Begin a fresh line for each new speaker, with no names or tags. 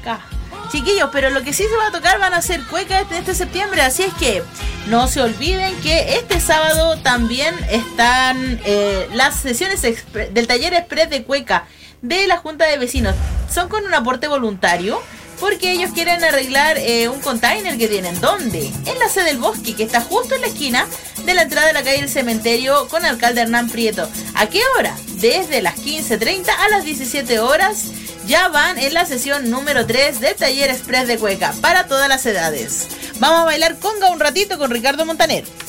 cueca. Chiquillos, pero lo que sí se va a tocar van a ser cuecas este septiembre, así es que no se olviden que este sábado también están las sesiones del taller express de cueca de la Junta de Vecinos. Son con un aporte voluntario porque ellos quieren arreglar un container que tienen. ¿Dónde? En la sede del Bosque, que está justo en la esquina de la entrada de la calle del Cementerio con alcalde Hernán Prieto. ¿A qué hora? Desde las 15:30 a las 17 horas. Ya van en la sesión número 3 del taller express de cueca para todas las edades. Vamos a bailar conga un ratito con Ricardo Montaner.